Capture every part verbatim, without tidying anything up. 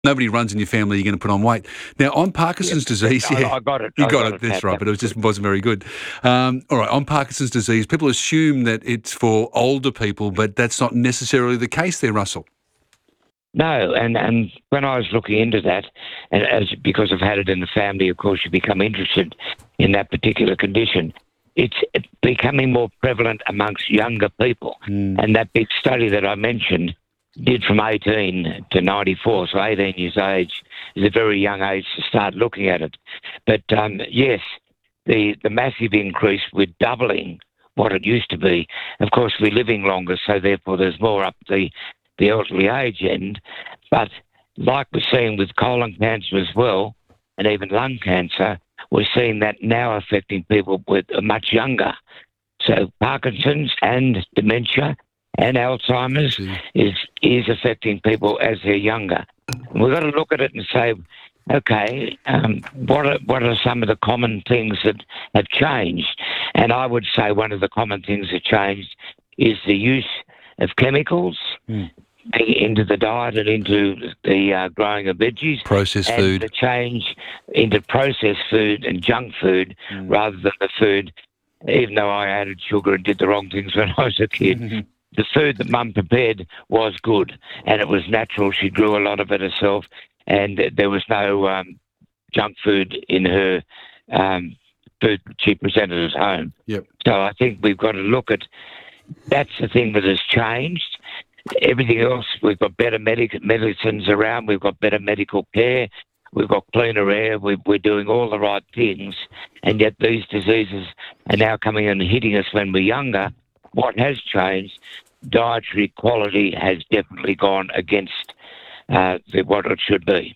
Nobody runs in your family, you're going to put on weight. Now, on Parkinson's Yeah, disease, I- yeah, I got it. You I got, got it, it, that's Pat. right, but it was just wasn't very good. Um, all right, on Parkinson's disease, people assume that it's for older people, but that's not necessarily the case there, Russell. No, and, and when I was looking into that, and as because I've had it in the family, of course, you become interested in that particular condition. It's becoming more prevalent amongst younger people. Mm. And that big study that I mentioned did from eighteen to ninety-four, so eighteen years age is a very young age to start looking at it. But um, yes, the, the massive increase, we're doubling what it used to be. Of course, we're living longer, so therefore there's more up the, the elderly age end. But like we're seeing with colon cancer as well, and even lung cancer, we're seeing that now affecting people with uh, much younger. So Parkinson's and dementia and Alzheimer's is is affecting people as they're younger. And we've got to look at it and say, okay, um, what are, what are some of the common things that have changed? And I would say one of the common things that changed is the use of chemicals mm. into the diet and into the uh, growing of veggies. Processed and food. the change into processed food and junk food mm. rather than the food, even though I added sugar and did the wrong things when I was a kid. Mm-hmm. The food that Mum prepared was good, and it was natural. She grew a lot of it herself, and there was no um, junk food in her um, food she presented at home. Yep. So I think we've got to look at, that's the thing that has changed. Everything else, we've got better medic- medicines around, we've got better medical care, we've got cleaner air, we, we're doing all the right things, and yet these diseases are now coming and hitting us when we're younger. What has changed, dietary quality has definitely gone against uh, the, what it should be.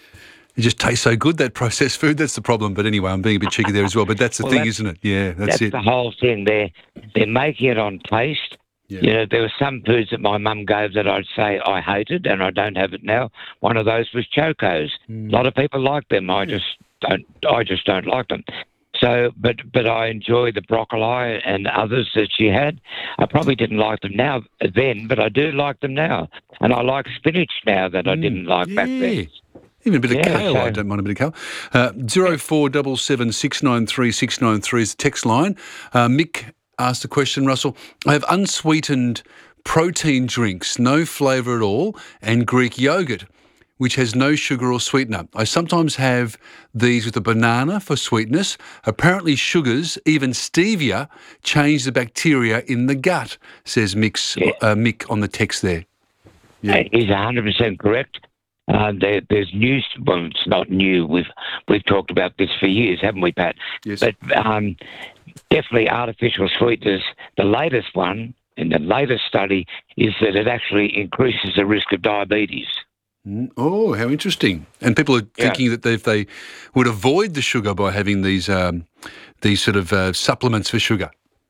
It just tastes so good, that processed food. That's the problem. But anyway, I'm being a bit cheeky there as well. But that's the well, thing, that's, isn't it? Yeah, that's, that's it. That's the whole thing. They're, they're making it on taste. Yeah. You know, there were some foods that my mum gave that I'd say I hated, and I don't have it now. One of those was Chocos. Mm. A lot of people like them. I yeah. just don't. I just don't like them. So, but but I enjoy the broccoli and others that she had. I probably didn't like them now then, but I do like them now, and I like spinach now that mm. I didn't like yeah. back then. Even a bit of yeah, kale, so, I don't mind a bit of kale. Uh, zero four seven seven six nine three six nine three is the text line. Uh, Mick asked a question, Russell. I have unsweetened protein drinks, no flavour at all, and Greek yogurt, which has no sugar or sweetener. I sometimes have these with a banana for sweetness. Apparently sugars, even stevia, change the bacteria in the gut, says Mick's, yeah. uh, Mick on the text there. Yeah. He's one hundred percent correct. Uh, there, there's new, well, it's not new. We've we've talked about this for years, haven't we, Pat? Yes. But um, definitely artificial sweeteners. The latest one, in the latest study, is that it actually increases the risk of diabetes. Mm. Oh, how interesting! And people are thinking yeah. that if they would avoid the sugar by having these um, these sort of uh, supplements for sugar.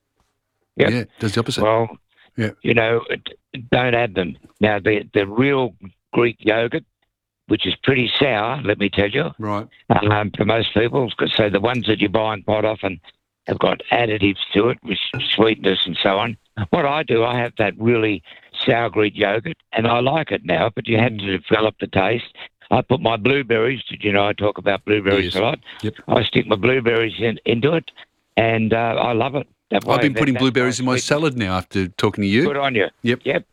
Yep. Yeah, does the opposite. Well, yeah. you know, don't add them. Now, the the real Greek yogurt, which is pretty sour, let me tell you, right? Um, for most people, so the ones that you buy quite often have got additives to it, with sweetness and so on. What I do, I have that really sour Greek yogurt, and I like it now, but you mm. had to develop the taste. I put my blueberries, did you know I talk about blueberries yes. a lot? Yep. I stick my blueberries in, into it, and uh, I love it. That way, I've been that, putting blueberries in my sweetness. salad now after talking to you. Good on you. Yep. Yep.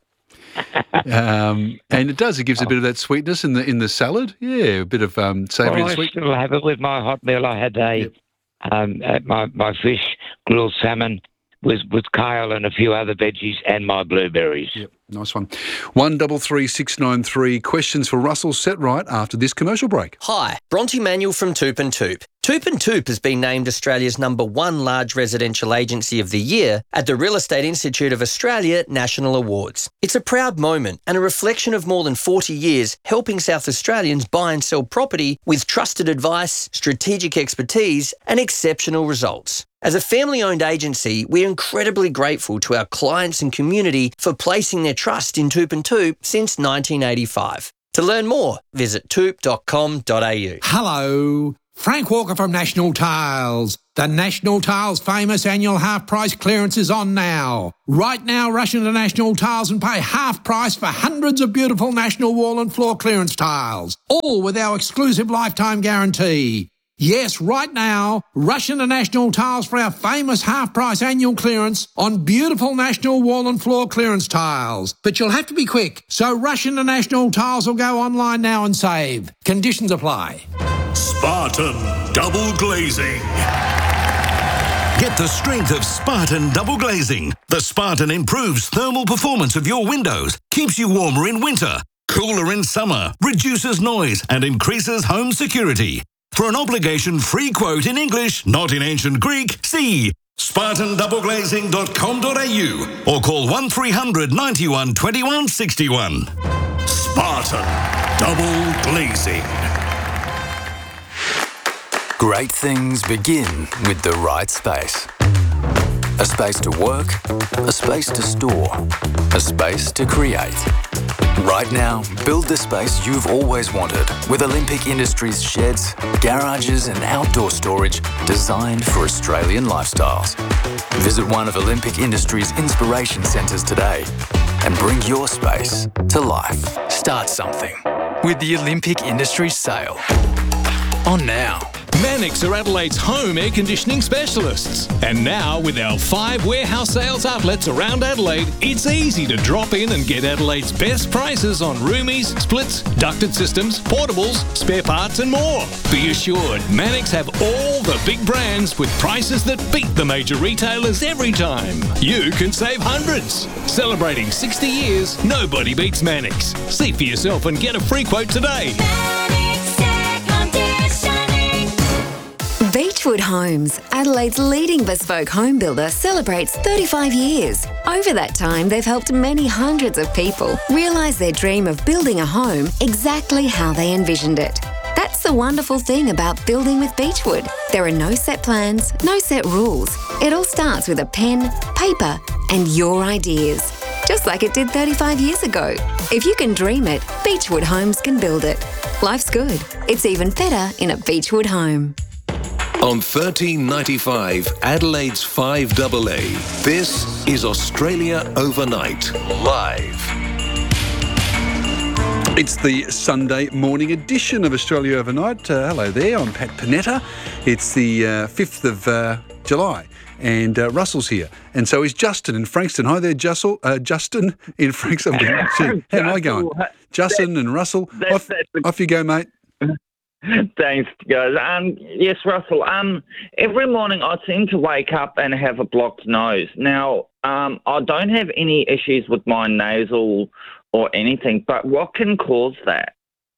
um, and it does. It gives oh. a bit of that sweetness in the in the salad. Yeah, a bit of um, savoury well, and sweet. I still have it with my hot meal. I had a yep. um, my my fish, grilled salmon, with with kale and a few other veggies, and my blueberries. Yep, nice one. One double three six nine three. Questions for Russell set right after this commercial break. Hi, Bronte Manuel from Toop and Toop. Toop and Toop has been named Australia's number one large residential agency of the year at the Real Estate Institute of Australia National Awards. It's a proud moment and a reflection of more than forty years helping South Australians buy and sell property with trusted advice, strategic expertise and exceptional results. As a family-owned agency, we're incredibly grateful to our clients and community for placing their trust in Toop and Toop since nineteen eighty-five. To learn more, visit toop dot com dot a u. Hello. Frank Walker from National Tiles. The National Tiles famous annual half price clearance is on now. Right now, rush into National Tiles and pay half price for hundreds of beautiful National wall and floor clearance tiles, all with our exclusive lifetime guarantee. Yes, right now, rush into National Tiles for our famous half-price annual clearance on beautiful National wall and floor clearance tiles. But you'll have to be quick, so rush into National Tiles or go online now and save. Conditions apply. Spartan Double Glazing. Get the strength of Spartan Double Glazing. The Spartan improves thermal performance of your windows, keeps you warmer in winter, cooler in summer, reduces noise and increases home security. For an obligation-free quote in English, not in ancient Greek, see spartan double glazing dot com dot a u or call one three hundred ninety-one twenty-one sixty-one. Spartan Double Glazing. Great things begin with the right space. A space to work, a space to store, a space to create. Right now, build the space you've always wanted with Olympic Industries sheds, garages and outdoor storage designed for Australian lifestyles. Visit one of Olympic Industries' inspiration centres today and bring your space to life. Start something with the Olympic Industries sale. On now. Mannix are Adelaide's home air conditioning specialists. And now, with our five warehouse sales outlets around Adelaide, it's easy to drop in and get Adelaide's best prices on roomies, splits, ducted systems, portables, spare parts and more. Be assured, Mannix have all the big brands with prices that beat the major retailers every time. You can save hundreds. Celebrating sixty years, nobody beats Mannix. See for yourself and get a free quote today. Beechwood Homes, Adelaide's leading bespoke home builder, celebrates thirty-five years. Over that time, they've helped many hundreds of people realise their dream of building a home exactly how they envisioned it. That's the wonderful thing about building with Beechwood. There are no set plans, no set rules. It all starts with a pen, paper, and your ideas. Just like it did thirty-five years ago. If you can dream it, Beechwood Homes can build it. Life's good. It's even better in a Beechwood home. On thirteen ninety-five, Adelaide's five A A, this is Australia Overnight, live. It's the Sunday morning edition of Australia Overnight. Uh, hello there, I'm Pat Panetta. It's the uh, fifth of uh, July and uh, Russell's here. And so is Justin in Frankston. Hi there, Jussel, uh, Justin in Frankston. How am I going? Justin and Russell, that's, off, that's off you go, mate. Thanks, guys. Um, yes, Russell. Um, every morning I seem to wake up and have a blocked nose. Now, um, I don't have any issues with my nasal or anything, but what can cause that?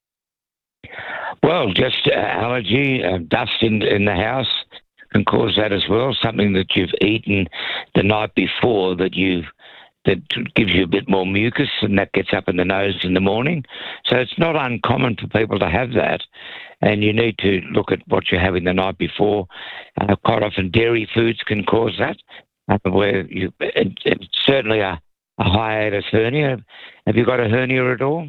Well, just uh, allergy, uh, dust in, in the house can cause that as well. Something that you've eaten the night before that you've that gives you a bit more mucus, and that gets up in the nose in the morning. So it's not uncommon for people to have that, and you need to look at what you're having the night before. Uh, quite often dairy foods can cause that, uh, where you it, it's certainly a, a hiatus hernia. Have you got a hernia at all?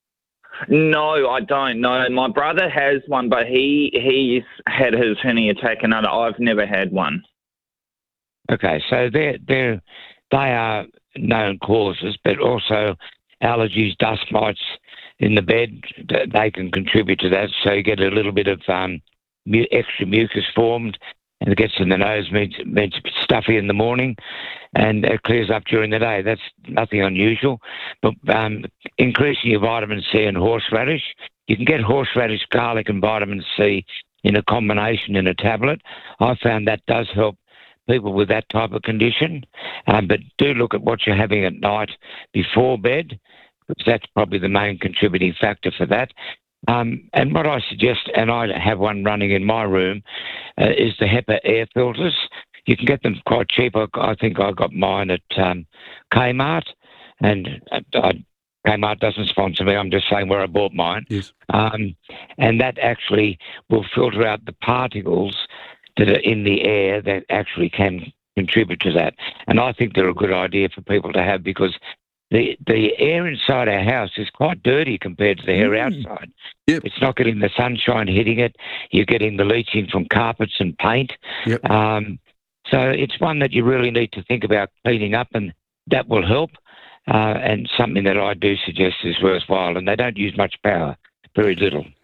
No, I don't. No, my brother has one, but he he's had his hernia taken out. I've never had one. Okay, so they're, they're, they are known causes, but also allergies, dust mites in the bed, they can contribute to that. So you get a little bit of um, mu- extra mucus formed, and it gets in the nose, means, means it's stuffy in the morning, and it clears up during the day. That's nothing unusual. But um, increasing your vitamin C and horseradish, you can get horseradish, garlic and vitamin C in a combination in a tablet. I found that does help people with that type of condition, um, but do look at what you're having at night before bed, because that's probably the main contributing factor for that. Um, and what I suggest, and I have one running in my room, uh, is the HEPA air filters. You can get them quite cheap. I, I think I got mine at um, Kmart, and I, Kmart doesn't sponsor me. I'm just saying where I bought mine. Yes. Um, and that actually will filter out the particles that are in the air that actually can contribute to that. And I think they're a good idea for people to have, because the the air inside our house is quite dirty compared to the air outside. Yep. It's not getting the sunshine hitting it. You're getting the leaching from carpets and paint. Yep. Um, so it's one that you really need to think about cleaning up, and that will help. Uh, and something that I do suggest is worthwhile. And they don't use much power, very little.